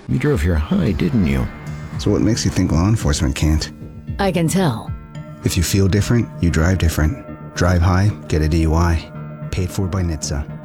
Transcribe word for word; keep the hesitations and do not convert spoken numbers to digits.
You drove here high, didn't you? So what makes you think law enforcement can't? I can tell. If you feel different, you drive different. Drive high, get a D U I. Paid for by N H T S A.